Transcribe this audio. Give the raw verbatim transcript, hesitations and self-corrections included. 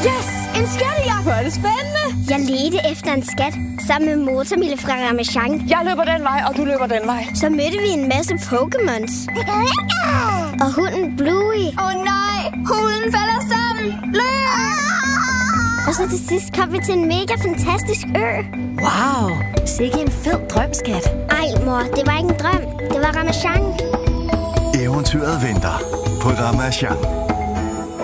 Yes! En skattejagt! Hvor er det spændende! Jeg ledte efter en skat sammen med Motormille fra Ramasjang. Jeg løber den vej, og du løber den vej. Så mødte vi en masse Pokémons. Og hunden Bluey. Åh oh, nej! Hunden falder sammen! Løb! Og så til sidst kom vi til en mega fantastisk ø. Wow! Sikke en fed drømskat. Ej, mor, det var ikke en drøm. Det var Ramasjang. Eventyret venter på Ramasjang.